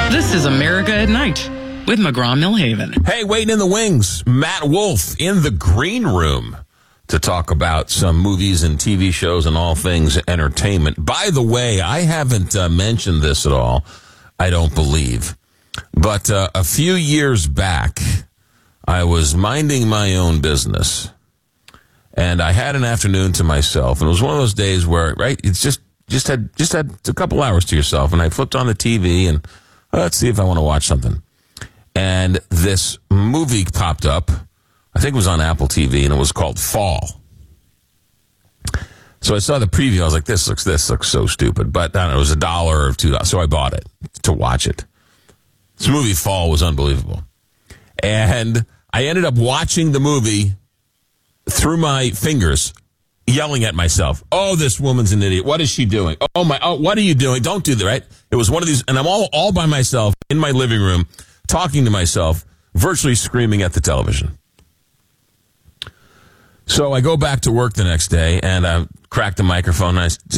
This is America at Night with McGraw-Millhaven. Hey, waiting in the wings, Matt Wolf in the green room to talk about some movies and TV shows and all things entertainment. By the way, I haven't mentioned this at all, I don't believe. But a few years back, I was minding my own business, and I had an afternoon to myself. And it was one of those days where, right, it's just had a couple hours to yourself. And I flipped on the TV and let's see if I want to watch something. And this movie popped up. I think it was on Apple TV, and it was called Fall. So I saw the preview. I was like, this looks so stupid. But I don't know, it was $1 or $2. So I bought it to watch it. This movie, Fall, was unbelievable. And I ended up watching the movie through my fingers, yelling at myself. Oh, this woman's an idiot. What is she doing? Oh, what are you doing? Don't do that, right? It was one of these, and I'm all by myself in my living room, talking to myself, virtually screaming at the television. So I go back to work the next day, and I crack the microphone, and I